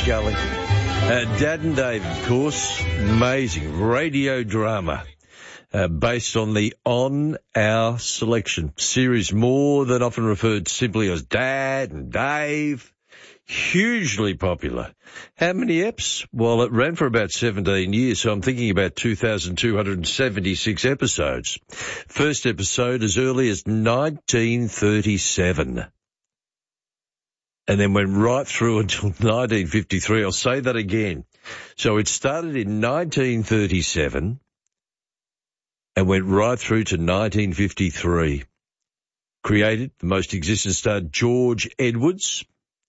Gully. Dad and Dave, of course, amazing radio drama based on the On Our Selection series, more than often referred simply as Dad and Dave. Hugely popular. How many eps? Well, it ran for about 17 years, so I'm thinking about 2,276 episodes. First episode as early as 1937. And then went right through until 1953. I'll say that again. So it started in 1937 and went right through to 1953. Created, the most existent star, George Edwards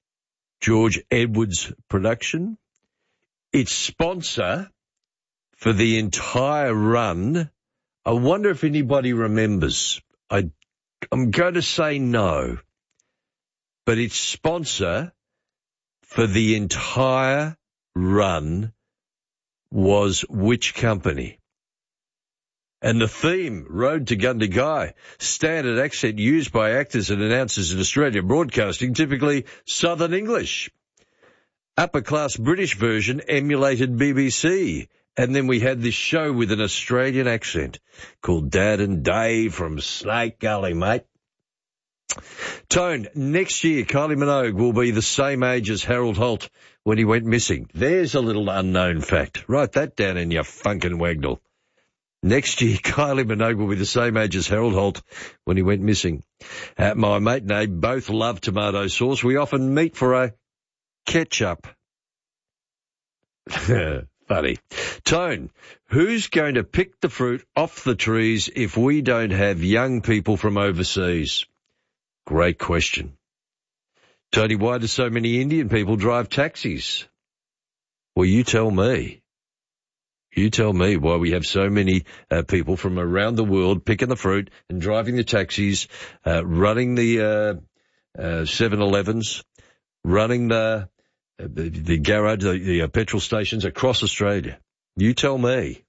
production. Its sponsor for the entire run, I wonder if anybody remembers. I'm going to say no. But its sponsor for the entire run was which company? And the theme, Road to Gundagai, standard accent used by actors and announcers in Australian broadcasting, typically Southern English. Upper-class British version emulated BBC. And then we had this show with an Australian accent called Dad and Dave from Snake Gully, mate. Tone, next year Kylie Minogue will be the same age as Harold Holt when he went missing. There's a little unknown fact. Write that down in your funkin' wagnall. Next year, Kylie Minogue will be the same age as Harold Holt when he went missing. My mate and I both love tomato sauce. We often meet for a ketchup. Funny. Tone, who's going to pick the fruit off the trees if we don't have young people from overseas? Great question. Tony, why do so many Indian people drive taxis? Well, you tell me. You tell me why we have so many people from around the world picking the fruit and driving the taxis, running the 7-Elevens, running the garage, the petrol stations across Australia. You tell me.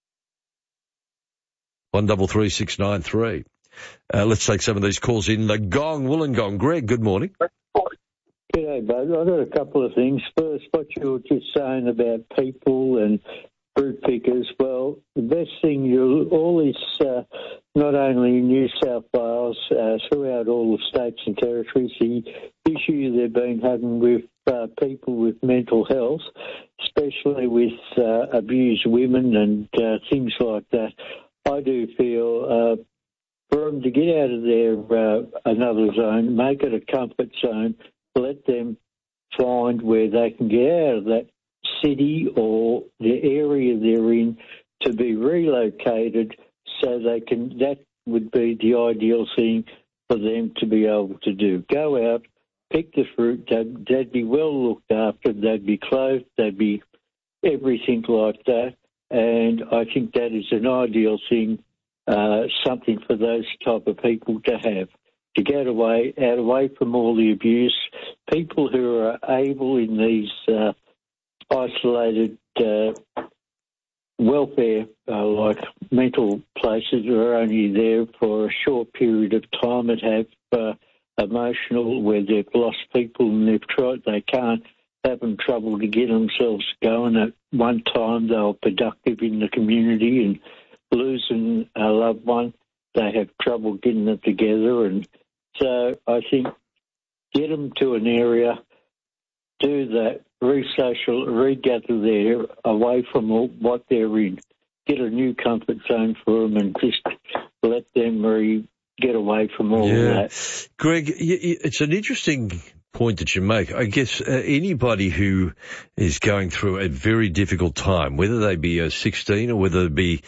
133693. Let's take some of these calls in the Gong, Wollongong. Greg, good morning. G'day, bud. I've got a couple of things. First, what you were just saying about people and fruit pickers. Well, the best thing, all this, not only in New South Wales, throughout all the states and territories, the issue they've been having with people with mental health, especially with abused women and things like that. I do feel for them to get out of their another zone, make it a comfort zone, let them find where they can get out of that city or the area they're in to be relocated so they can, that would be the ideal thing for them to be able to do. Go out, pick the fruit, they'd be well looked after, they'd be clothed, they'd be everything like that, and I think that is an ideal thing, something for those type of people to have, to get away from all the abuse. People who are able in these isolated welfare, like mental places, are only there for a short period of time and have emotional, where they've lost people and they can't, having trouble to get themselves going. At one time they were productive in the community, and losing a loved one, they have trouble getting it together. And so I think get them to an area, do that, regather there, away from what they're in. Get a new comfort zone for them and just let them get away from all of that. Greg, it's an interesting point that you make. I guess anybody who is going through a very difficult time, whether they be 16 or whether they be,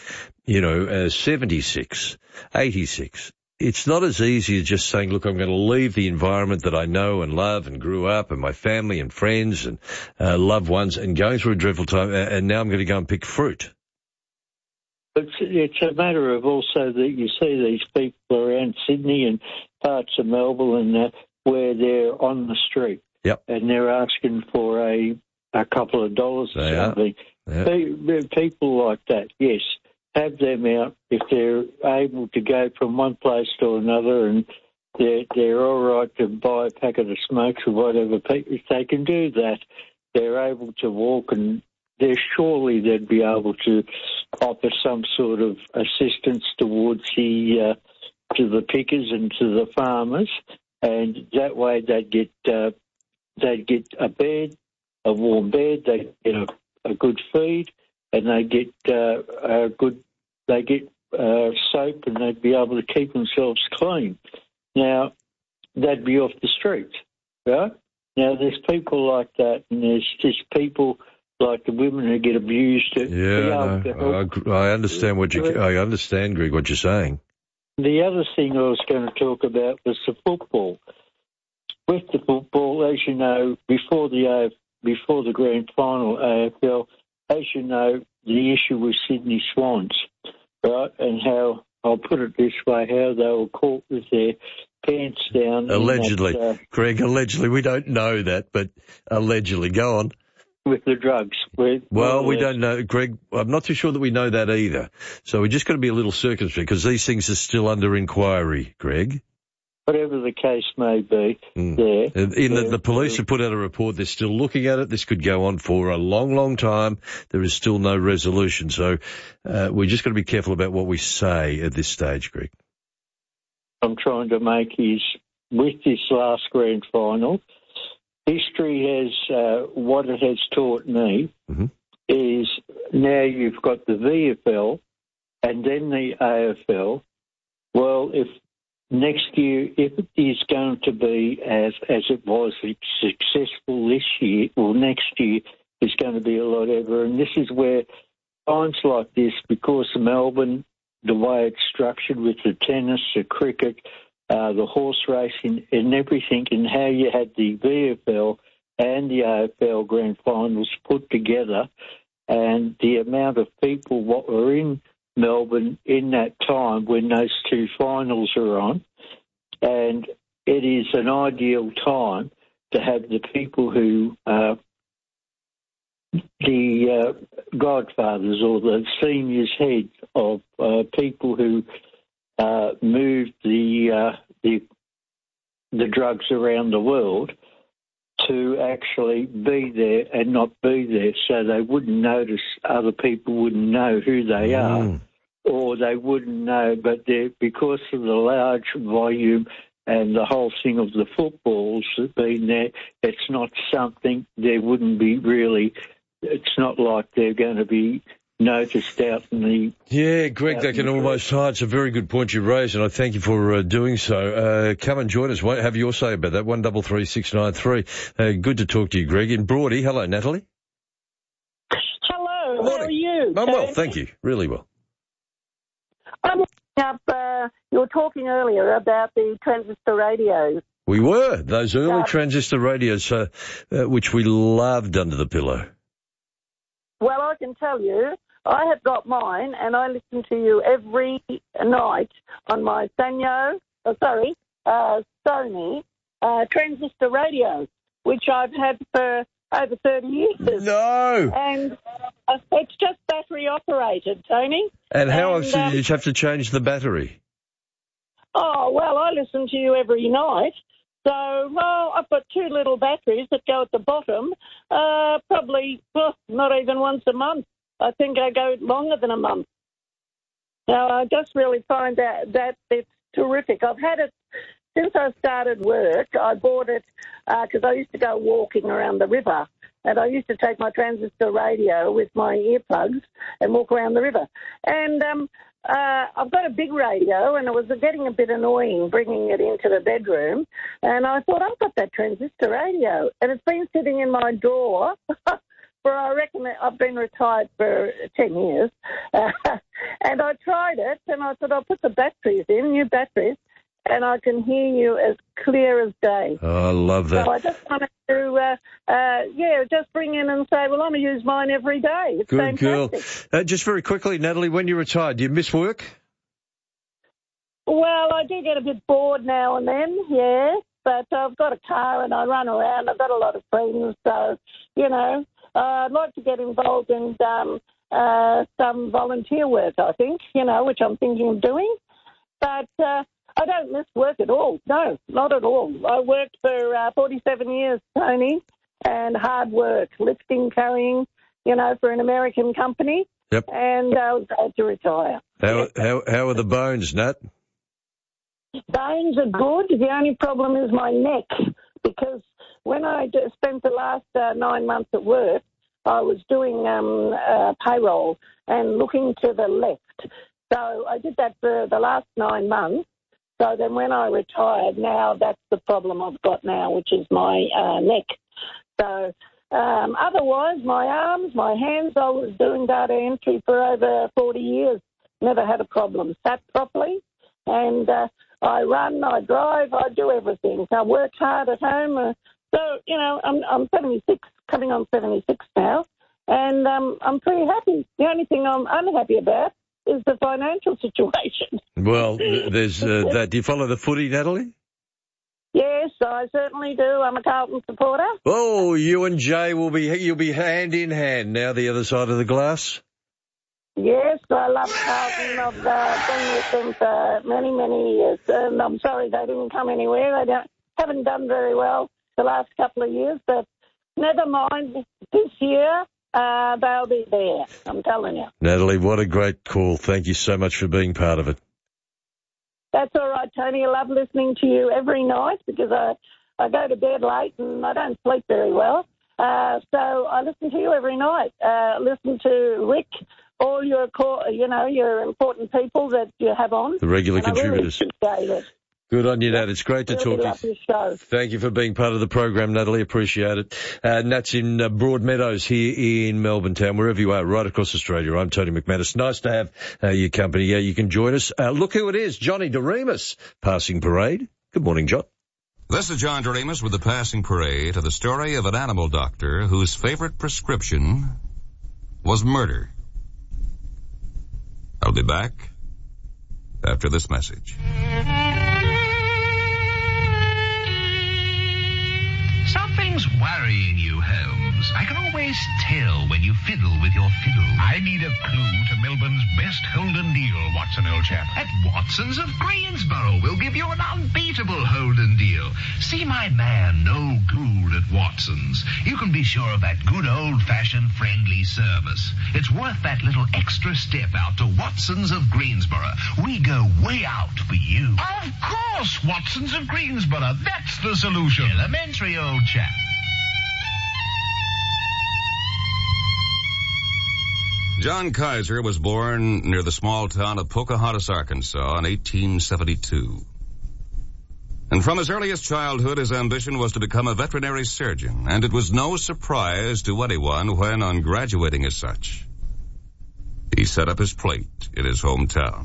76, 86, it's not as easy as just saying, look, I'm going to leave the environment that I know and love and grew up and my family and friends and loved ones and going through a dreadful time, and now I'm going to go and pick fruit. It's a matter of also that you see these people around Sydney and parts of Melbourne where they're on the street. Yep. And they're asking for a couple of dollars or something. Yep. People like that, yes. Have them out if they're able to go from one place to another, and they're all right to buy a packet of smokes or whatever. If they can do that, they're able to walk, and surely they'd be able to offer some sort of assistance towards to the pickers and to the farmers, and that way they'd get a bed, a warm bed, they get a good feed, and they get soap, and they'd be able to keep themselves clean. Now, they'd be off the streets, right? Now, there's people like that, and there's just people like the women who get abused. I understand I understand, Greg, what you're saying. The other thing I was going to talk about was the football. With the football, as you know, before the grand final AFL, as you know, the issue was Sydney Swans, right? And how, I'll put it this way, how they were caught with their pants down. Allegedly. Greg, allegedly. We don't know that, but allegedly. Go on. With the drugs. We don't know, Greg. I'm not too sure that we know that either. So we just got to be a little circumspect because these things are still under inquiry, Greg. Whatever the case may be, the police have put out a report. They're still looking at it. This could go on for a long, long time. There is still no resolution. So we're just got to be careful about what we say at this stage, Greg. I'm trying to make is, with this last grand final, history has, what it has taught me is now you've got the VFL and then the AFL. Well, if next year, if it is going to be as it was successful this year, well, next year is going to be a lot ever. And this is where times like this, because of Melbourne, the way it's structured with the tennis, the cricket, the horse racing and everything, and how you had the VFL and the AFL grand finals put together, and the amount of people what were in Melbourne in that time when those two finals are on, and it is an ideal time to have the people who the godfathers or the seniors heads of people who moved the drugs around the world to actually be there and not be there, so they wouldn't notice, other people wouldn't know who they are, or they wouldn't know, but because of the large volume and the whole thing of the footballs being there, it's not something, there wouldn't be really, it's not like they're going to be noticed out in the... Yeah, Greg, they can almost hide. It's a very good point you raised, and I thank you for doing so. Come and join us. Have your say about that, 133693. Good to talk to you, Greg. In Broady, hello, Natalie. Hello, how are you? I'm well, thank you. Really well. I'm looking up, you were talking earlier about the transistor radios. We were. Those early transistor radios, which we loved under the pillow. Well, I can tell you, I have got mine, and I listen to you every night on my Sony transistor radio, which I've had for over 30 years. No! And it's just battery operated, Tony. And how often did you have to change the battery? Oh, well, I listen to you every night. So, I've got two little batteries that go at the bottom, probably not even once a month. I think I go longer than a month. Now, I just really find that it's terrific. I've had it since I started work. I bought it because I used to go walking around the river, and I used to take my transistor radio with my earplugs and walk around the river. And I've got a big radio, and it was getting a bit annoying bringing it into the bedroom. And I thought, I've got that transistor radio, and it's been sitting in my drawer for, I reckon, I've been retired for 10 years. And I tried it, and I thought, I'll put the batteries in, new batteries, and I can hear you as clear as day. Oh, I love that. So I just wanted to, just bring in and say, well, I'm going to use mine every day. It's good fantastic. Girl. Just very quickly, Natalie, when you retired, do you miss work? Well, I do get a bit bored now and then, yes, but I've got a car and I run around. I've got a lot of friends, so, I'd like to get involved in some volunteer work, I think, which I'm thinking of doing. But I don't miss work at all. No, not at all. I worked for 47 years, Tony, and hard work, lifting, carrying, for an American company. Yep. And I was glad to retire. How are the bones, Nat? Bones are good. The only problem is my neck, because when I spent the last 9 months at work, I was doing payroll and looking to the left. So I did that for the last 9 months. So then when I retired, now that's the problem I've got now, which is my neck. So otherwise, my arms, my hands, I was doing data entry for over 40 years. Never had a problem. Sat properly, and I run, I drive, I do everything. I work hard at home. I'm 76, coming on 76 now, and I'm pretty happy. The only thing I'm unhappy about is the financial situation. Well, there's that. Do you follow the footy, Natalie? Yes, I certainly do. I'm a Carlton supporter. Oh, you and Jay you'll be hand in hand now, the other side of the glass. Yes, I love Carlton. I've been with them for many, many years, and I'm sorry they didn't come anywhere. They haven't done very well the last couple of years, but never mind. This year, they'll be there, I'm telling you. Natalie, what a great call. Thank you so much for being part of it. That's all right, Tony. I love listening to you every night because I go to bed late and I don't sleep very well. So I listen to you every night. Listen to Rick, all your your important people that you have on. The regular contributors. I really appreciate it. Good on you, Nat. It's great to talk to you. Show. Thank you for being part of the program, Natalie. Appreciate it. Nat's in Broadmeadows here in Melbourne town, wherever you are, right across Australia. I'm Tony McManus. Nice to have your company. Yeah, you can join us. Look who it is, Johnny DeRemus, Passing Parade. Good morning, John. This is John DeRemus with the Passing Parade, to the story of an animal doctor whose favorite prescription was murder. I'll be back after this message. Something's worrying you, Holmes. I can always tell when you fiddle with your fiddle. I need a clue to Melbourne's best Holden deal, Watson, old chap. At Watson's of Greensboro, we'll give you an unbeatable Holden deal. See my man, Noel Gould at Watson's. You can be sure of that good old-fashioned friendly service. It's worth that little extra step out to Watson's of Greensboro. We go way out for you. Of course, Watson's of Greensboro. That's the solution. Elementary, old chap. John Kaiser was born near the small town of Pocahontas, Arkansas in 1872. And from his earliest childhood, his ambition was to become a veterinary surgeon, and it was no surprise to anyone when, on graduating as such, he set up his plate in his hometown.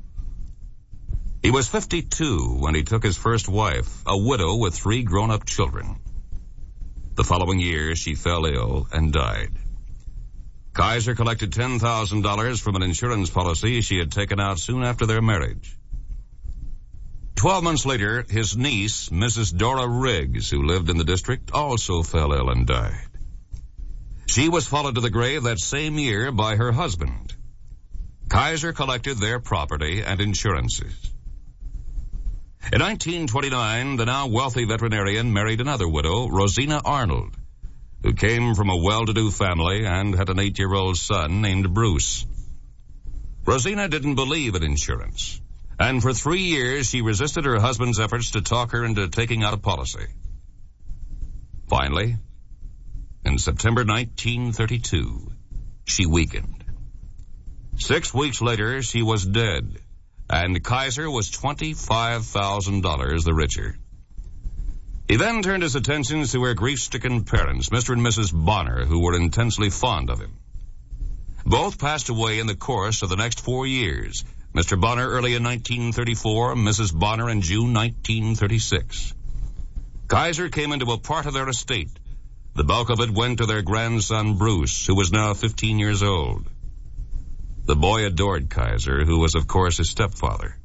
He was 52 when he took his first wife, a widow with 3 grown-up children. The following year, she fell ill and died. Kaiser collected $10,000 from an insurance policy she had taken out soon after their marriage. 12 months later, his niece, Mrs. Dora Riggs, who lived in the district, also fell ill and died. She was followed to the grave that same year by her husband. Kaiser collected their property and insurances. In 1929, the now wealthy veterinarian married another widow, Rosina Arnold, who came from a well-to-do family and had an 8-year-old son named Bruce. Rosina didn't believe in insurance, and for 3 years she resisted her husband's efforts to talk her into taking out a policy. Finally, in September 1932, she weakened. 6 weeks later, she was dead, and Kaiser was $25,000 the richer. He then turned his attentions to her grief-stricken parents, Mr. and Mrs. Bonner, who were intensely fond of him. Both passed away in the course of the next 4 years, Mr. Bonner early in 1934, Mrs. Bonner in June 1936. Kaiser came into a part of their estate. The bulk of it went to their grandson, Bruce, who was now 15 years old. The boy adored Kaiser, who was, of course, his stepfather.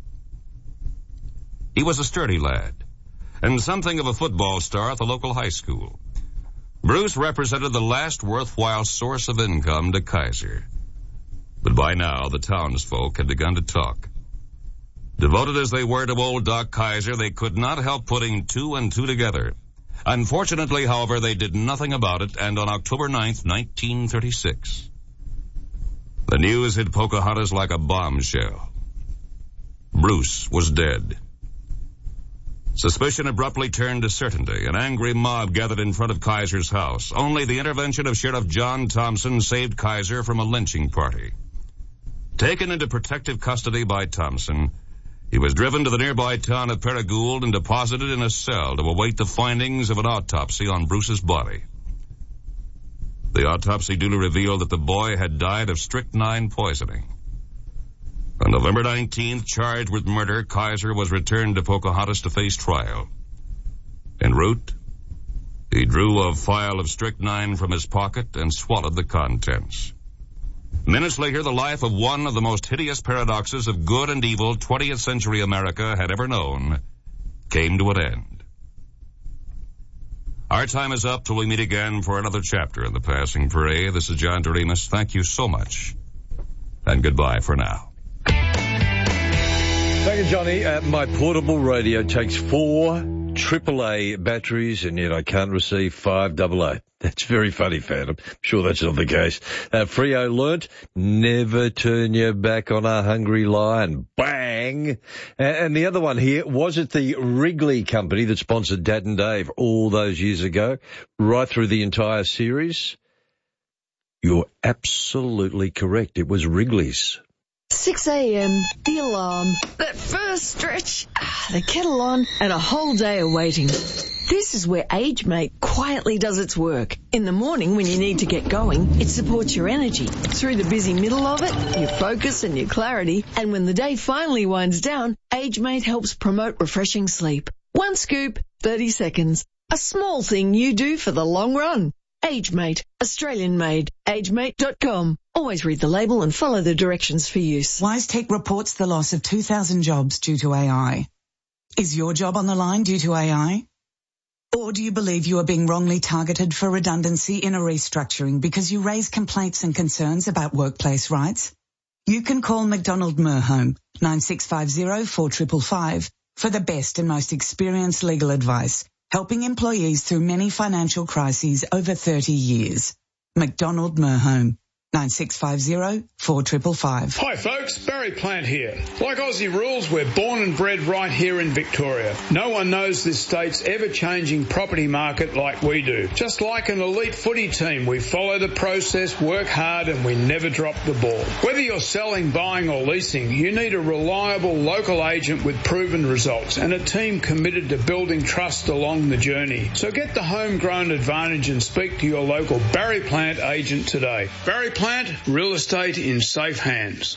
He was a sturdy lad, and something of a football star at the local high school. Bruce represented the last worthwhile source of income to Kaiser. But by now, the townsfolk had begun to talk. Devoted as they were to old Doc Kaiser, they could not help putting 2 and 2 together. Unfortunately, however, they did nothing about it, and on October 9th, 1936, the news hit Pocahontas like a bombshell. Bruce was dead. Suspicion abruptly turned to certainty. An angry mob gathered in front of Kaiser's house. Only the intervention of Sheriff John Thompson saved Kaiser from a lynching party. Taken into protective custody by Thompson, he was driven to the nearby town of Paragould and deposited in a cell to await the findings of an autopsy on Bruce's body. The autopsy duly revealed that the boy had died of strychnine poisoning. On November 19th, charged with murder, Kaiser was returned to Pocahontas to face trial. En route, he drew a vial of strychnine from his pocket and swallowed the contents. Minutes later, the life of one of the most hideous paradoxes of good and evil 20th century America had ever known came to an end. Our time is up till we meet again for another chapter in The Passing Parade. This is John Doremus. Thank you so much, and goodbye for now. Thank you, Johnny. My portable radio takes 4 AAA batteries, and yet I can't receive 5 AA. That's very funny, Phantom. I'm sure that's not the case. Freo learnt, never turn your back on a hungry lion. Bang! And the other one here, was it the Wrigley company that sponsored Dad and Dave all those years ago, right through the entire series? You're absolutely correct. It was Wrigley's. 6 a.m, the alarm, that first stretch, the kettle on, and a whole day of waiting. This is where AgeMate quietly does its work. In the morning when you need to get going, it supports your energy. Through the busy middle of it, your focus and your clarity. And when the day finally winds down, AgeMate helps promote refreshing sleep. 1 scoop, 30 seconds. A small thing you do for the long run. AgeMate, Australian made. AgeMate.com. Always read the label and follow the directions for use. WiseTech reports the loss of 2,000 jobs due to AI. Is your job on the line due to AI? Or do you believe you are being wrongly targeted for redundancy in a restructuring because you raise complaints and concerns about workplace rights? You can call McDonald Merhome 9650-4555 for the best and most experienced legal advice, helping employees through many financial crises over 30 years. McDonald Merhome 9650-4555. Hi folks, Barry Plant here. Like Aussie rules, we're born and bred right here in Victoria. No one knows this state's ever-changing property market like we do. Just like an elite footy team, we follow the process, work hard, and we never drop the ball. Whether you're selling, buying or leasing, you need a reliable local agent with proven results and a team committed to building trust along the journey. So get the homegrown advantage and speak to your local Barry Plant agent today. Barry Plant, real estate in safe hands.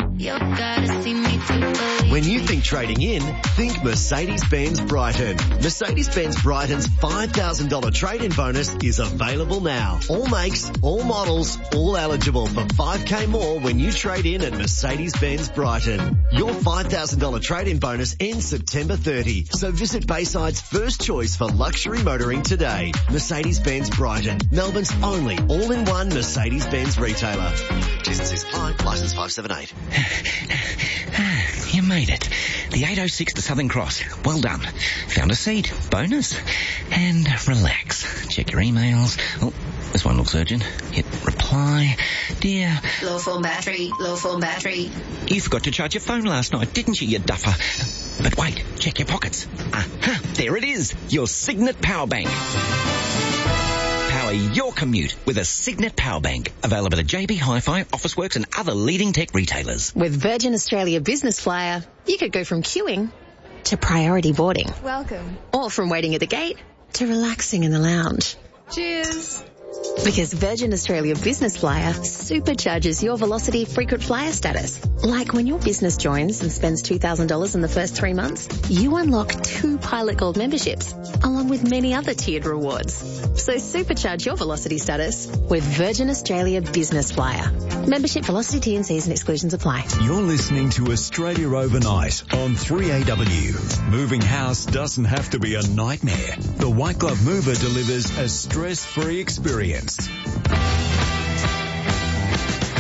When you think trading in, think Mercedes-Benz Brighton. Mercedes-Benz Brighton's $5,000 trade-in bonus is available now. All makes, all models, all eligible for $5,000 more when you trade in at Mercedes-Benz Brighton. Your $5,000 trade-in bonus ends September 30, so visit Bayside's first choice for luxury motoring today. Mercedes-Benz Brighton, Melbourne's only all-in-one Mercedes-Benz retailer. T's apply, licence 578. You made it. The 806 to Southern Cross. Well done. Found a seat. Bonus. And relax. Check your emails. Oh, this one looks urgent. Hit reply. Dear. Low form battery. Low form battery. You forgot to charge your phone last night, didn't you duffer? But wait, check your pockets. Aha, there it is. Your Signet Power Bank. Power your commute with a Signet Power Bank. Available at JB Hi-Fi, Officeworks and other leading tech retailers. With Virgin Australia Business Flyer, you could go from queuing to priority boarding. Welcome. Or from waiting at the gate to relaxing in the lounge. Cheers. Because Virgin Australia Business Flyer supercharges your Velocity frequent flyer status. Like when your business joins and spends $2,000 in the first 3 months, you unlock 2 Pilot Gold memberships, along with many other tiered rewards. So supercharge your Velocity status with Virgin Australia Business Flyer. Membership, Velocity, T&Cs and exclusions apply. You're listening to Australia Overnight on 3AW. Moving house doesn't have to be a nightmare. The White Glove Mover delivers a stress-free experience.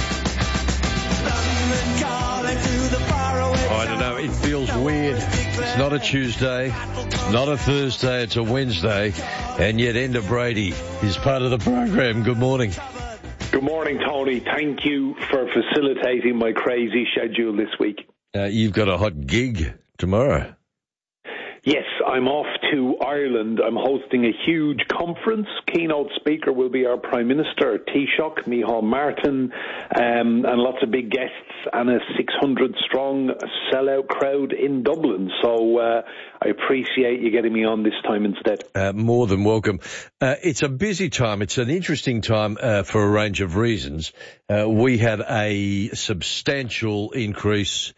I don't know, it feels weird It's not a Tuesday, not a Thursday, it's a Wednesday, and yet Enda Brady is part of the program. Good morning. Good morning, Tony. Thank you for facilitating my crazy schedule this week. You've got a hot gig tomorrow. Yes, I'm off to Ireland. I'm hosting a huge conference. Keynote speaker will be our Prime Minister, Taoiseach, Micheál Martin, and lots of big guests, and a 600-strong sellout crowd in Dublin. So I appreciate you getting me on this time instead. More than welcome. It's a busy time. It's an interesting time for a range of reasons. We had a substantial increase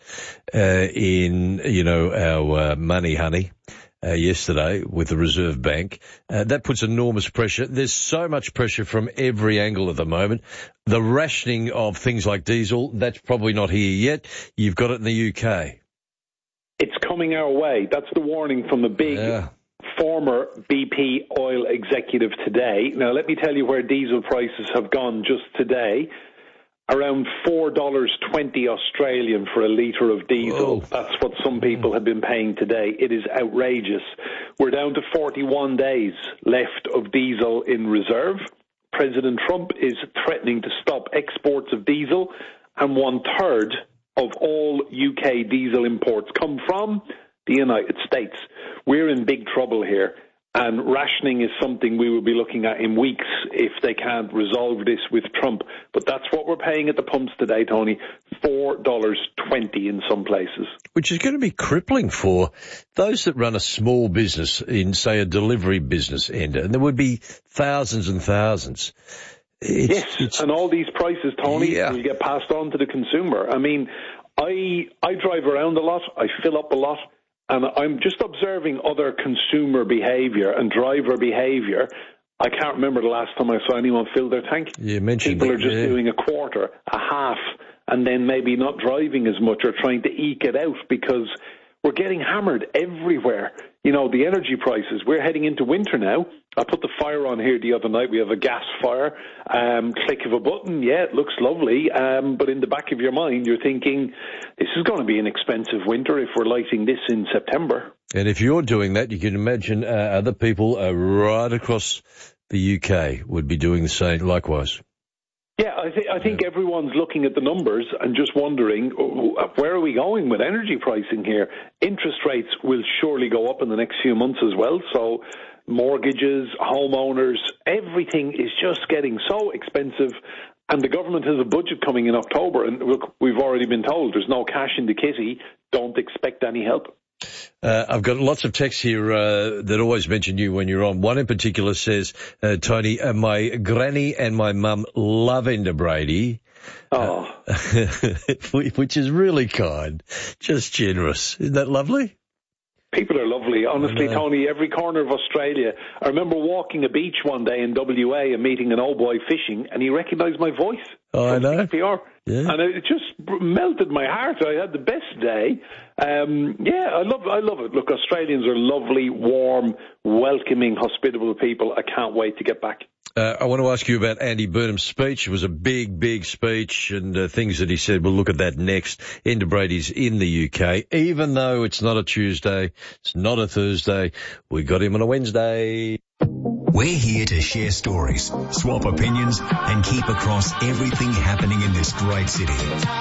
in, our money, honey. Yesterday with the Reserve Bank. That puts enormous pressure. There's so much pressure from every angle at the moment. The rationing of things like diesel, that's probably not here yet. You've got it in the UK. It's coming our way. That's the warning from the big former BP oil executive today. Now, let me tell you where diesel prices have gone just today. Around $4.20 Australian for a litre of diesel. Oh. That's what some people have been paying today. It is outrageous. We're down to 41 days left of diesel in reserve. President Trump is threatening to stop exports of diesel, and 1/3 of all UK diesel imports come from the United States. We're in big trouble here. And rationing is something we will be looking at in weeks if they can't resolve this with Trump. But that's what we're paying at the pumps today, Tony, $4.20 in some places. Which is going to be crippling for those that run a small business in, say, a delivery business, Enda. And there would be thousands and thousands. Yes, and all these prices, Tony, will get passed on to the consumer. I mean, I drive around a lot. I fill up a lot. And I'm just observing other consumer behaviour and driver behaviour. I can't remember the last time I saw anyone fill their tank. You mentioned people are just doing a quarter, a half, and then maybe not driving as much or trying to eke it out because we're getting hammered everywhere. You know, the energy prices, we're heading into winter now. I put the fire on here the other night. We have a gas fire. Click of a button, it looks lovely. But in the back of your mind, you're thinking, this is going to be an expensive winter if we're lighting this in September. And if you're doing that, you can imagine other people right across the UK would be doing the same likewise. Yeah, I think everyone's looking at the numbers and just wondering, where are we going with energy pricing here? Interest rates will surely go up in the next few months as well. So mortgages, homeowners, everything is just getting so expensive. And the government has a budget coming in October. And look, we've already been told there's no cash in the kitty. Don't expect any help. I've got lots of texts here that always mention you when you're on. One in particular says, Tony, my granny and my mum love Enda Brady. Which is really kind, just generous. Isn't that lovely? People are lovely. Honestly, Tony, every corner of Australia. I remember walking a beach one day in WA and meeting an old boy fishing, and he recognised my voice. Oh, I know. XPR. Yeah. And it just melted my heart. I had the best day. I love it. Look, Australians are lovely, warm, welcoming, hospitable people. I can't wait to get back. I want to ask you about Andy Burnham's speech. It was a big, big speech and things that he said. We'll look at that next. Enda Brady's in the UK. Even though it's not a Tuesday, it's not a Thursday, we got him on a Wednesday. We're here to share stories, swap opinions, and keep across everything happening in this great city.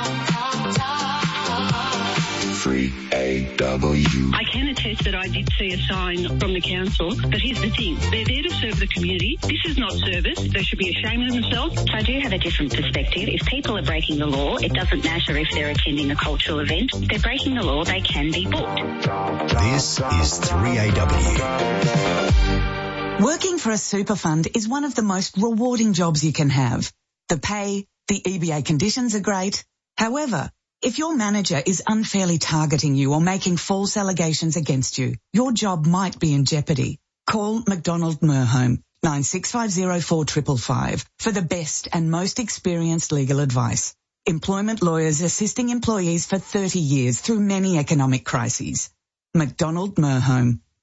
3AW. I can attest that I did see a sign from the council, but here's the thing. They're there to serve the community. This is not service. They should be ashamed of themselves. So I do have a different perspective. If people are breaking the law, it doesn't matter if they're attending a cultural event. If they're breaking the law, they can be booked. This is 3AW. Working for a super fund is one of the most rewarding jobs you can have. The pay, the EBA conditions are great. However, if your manager is unfairly targeting you or making false allegations against you, your job might be in jeopardy. Call McDonald Merhome 96504555 for the best and most experienced legal advice. Employment lawyers assisting employees for 30 years through many economic crises. McDonald Merhome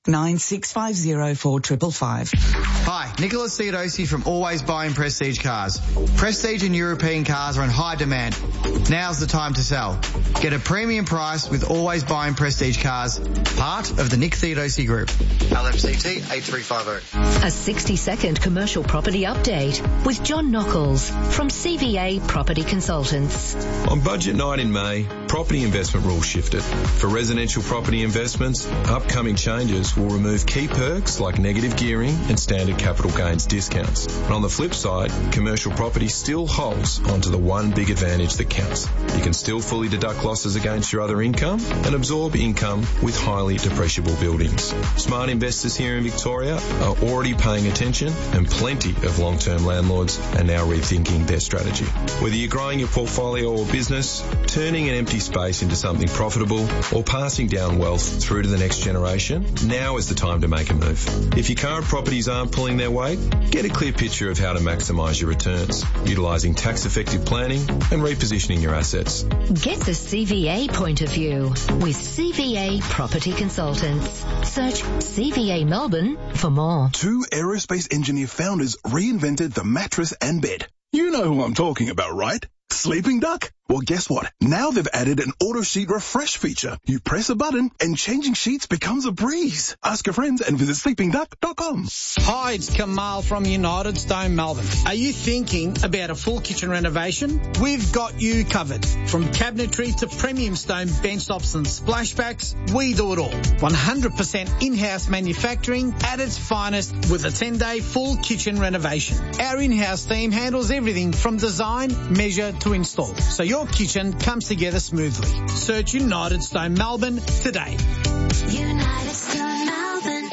9650 4555. Hi, Nicholas Theodosi from Always Buying Prestige Cars. Prestige and European cars are in high demand. Now's the time to sell. Get a premium price with Always Buying Prestige Cars, part of the Nick Theodosi Group. LMCT 8350. A 60-second commercial property update with John Nockels from CVA Property Consultants. On budget night in May, property investment rules shifted. For residential property investments, upcoming changes will remove key perks like negative gearing and standard capital gains discounts. And on the flip side, commercial property still holds onto the one big advantage that counts. You can still fully deduct losses against your other income and absorb income with highly depreciable buildings. Smart investors here in Victoria are already paying attention, and plenty of long-term landlords are now rethinking their strategy. Whether you're growing your portfolio or business, turning an empty space into something profitable, or passing down wealth through to the next generation, now is the time to make a move. If your current properties aren't pulling their weight, get a clear picture of how to maximise your returns, utilising tax-effective planning and repositioning your assets. Get the CVA point of view with CVA Property Consultants. Search CVA Melbourne for more. Two aerospace engineer founders reinvented the mattress and bed. You know who I'm talking about, right? Sleeping Duck? Well, guess what? Now they've added an auto sheet refresh feature. You press a button and changing sheets becomes a breeze. Ask your friends and visit sleepingduck.com. Hi, it's Kamal from United Stone Melbourne. Are you thinking about a full kitchen renovation? We've got you covered. From cabinetry to premium stone benchtops and splashbacks, we do it all. 100% in-house manufacturing at its finest with a 10-day full kitchen renovation. Our in-house team handles everything from design, measure to install, so your kitchen comes together smoothly. Search United Stone Melbourne today. United Stone Melbourne.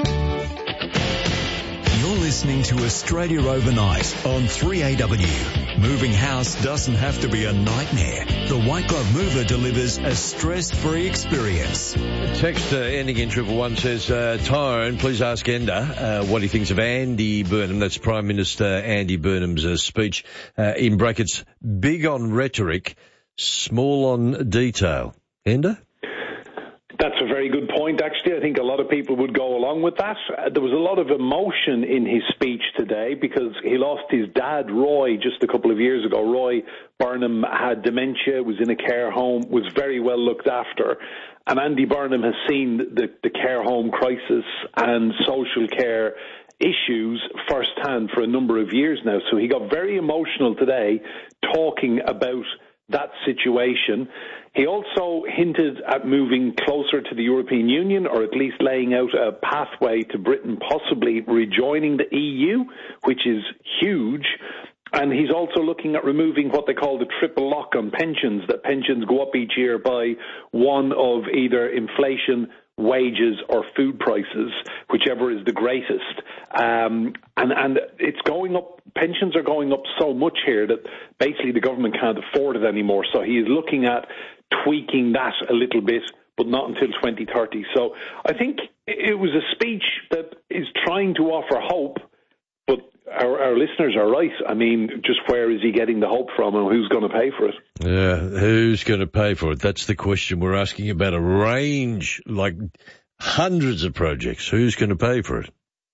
You're listening to Australia Overnight on 3AW. Moving house doesn't have to be a nightmare. The White Glove Mover delivers a stress-free experience. Text ending in 111 says, Tyrone, please ask Enda what he thinks of Andy Burnham. That's Prime Minister Andy Burnham's speech, in brackets, big on rhetoric, small on detail. Enda? That's a very good point, actually. I think a lot of people would go along with that. There was a lot of emotion in his speech today because he lost his dad, Roy, just a couple of years ago. Roy Burnham had dementia, was in a care home, was very well looked after. And Andy Burnham has seen the care home crisis and social care issues firsthand for a number of years now. So he got very emotional today talking about that situation. He also hinted at moving closer to the European Union, or at least laying out a pathway to Britain possibly rejoining the EU, which is huge. And he's also looking at removing what they call the triple lock on pensions, that pensions go up each year by one of either inflation, wages or food prices, whichever is the greatest. And it's going up, pensions are going up so much here that basically the government can't afford it anymore. So he is looking at tweaking that a little bit, but not until 2030. So I think it was a speech that is trying to offer hope, but our listeners are right. I mean, just where is he getting the hope from and who's going to pay for it? Yeah, who's going to pay for it? That's the question. We're asking about a range, like hundreds of projects. Who's going to pay for it?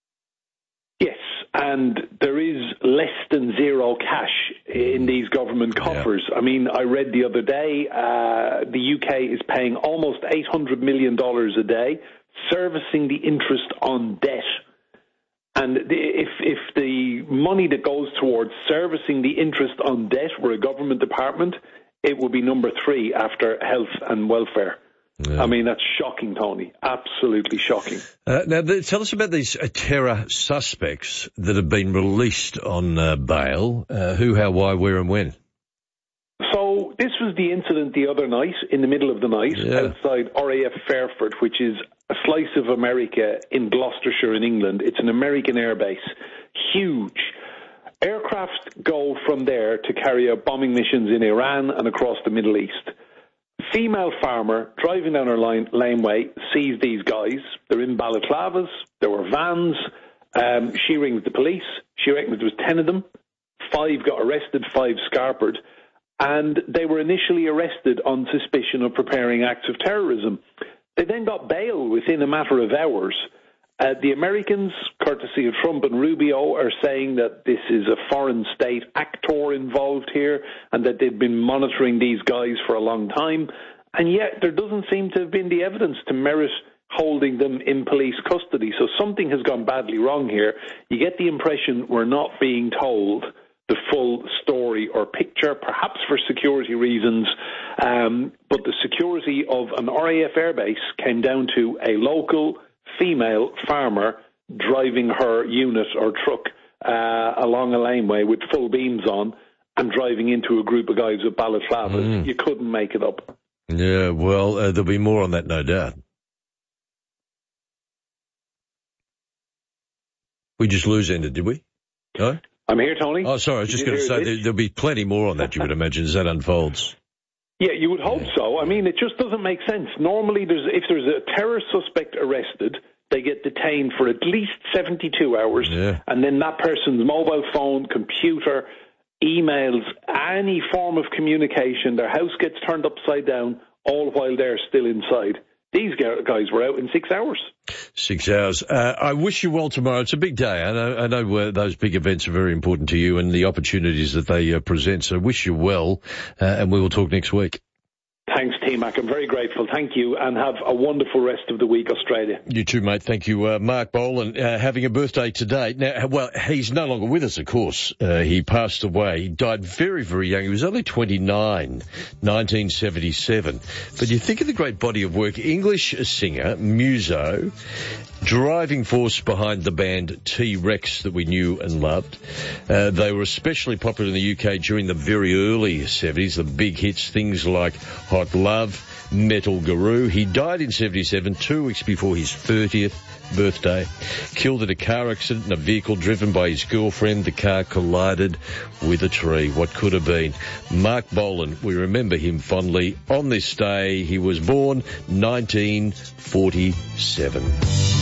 Yes, and there is less than zero cash in these government coffers. Yeah. I mean, I read the other day the UK is paying almost $800 million a day, servicing the interest on debt. And if the money that goes towards servicing the interest on debt were a government department, it would be number 3 after health and welfare. Yeah. I mean, that's shocking, Tony. Absolutely shocking. Now, tell us about these terror suspects that have been released on bail. Who, how, why, where and when? So this was the incident the other night, in the middle of the night, outside RAF Fairford, which is a slice of America in Gloucestershire in England. It's an American airbase. Huge. Aircraft go from there to carry out bombing missions in Iran and across the Middle East. Female farmer driving down her laneway sees these guys. They're in balaclavas. There were vans. She rings the police. She reckons there was 10 of them. 5 got arrested, 5 scarpered. And they were initially arrested on suspicion of preparing acts of terrorism. They then got bail within a matter of hours. The Americans, courtesy of Trump and Rubio, are saying that this is a foreign state actor involved here and that they've been monitoring these guys for a long time. And yet there doesn't seem to have been the evidence to merit holding them in police custody. So something has gone badly wrong here. You get the impression we're not being told the full story or picture, perhaps for security reasons, but the security of an RAF airbase came down to a local female farmer driving her unit or truck along a laneway with full beams on and driving into a group of guys with balaclavas. You couldn't make it up. Yeah, well, there'll be more on that, no doubt. We just lose-ended, did we? No? I'm here, Tony. Oh, sorry, I was just going to say there'll be plenty more on that, you would imagine, as that unfolds. Yeah, you would hope so. I mean, it just doesn't make sense. Normally, if there's a terrorist suspect arrested, they get detained for at least 72 hours, and then that person's mobile phone, computer, emails, any form of communication, their house gets turned upside down, all while they're still inside. These guys were out in 6 hours. 6 hours. I wish you well tomorrow. It's a big day. I know those big events are very important to you and the opportunities that they present. So wish you well, and we will talk next week. Thanks, T-Mac. I'm very grateful. Thank you, and have a wonderful rest of the week, Australia. You too, mate. Thank you. Mark Boland, having a birthday today. Now, well, he's no longer with us, of course. He passed away. He died very, very young. He was only 29, 1977. But you think of the great body of work. English singer, muso, driving force behind the band T-Rex that we knew and loved. They were especially popular in the UK during the very early 70s, the big hits, things like Hot Love, Metal Guru. He died in 77, 2 weeks before his 30th birthday. Killed in a car accident in a vehicle driven by his girlfriend. The car collided with a tree. What could have been? Mark Boland, we remember him fondly. On this day, he was born 1947.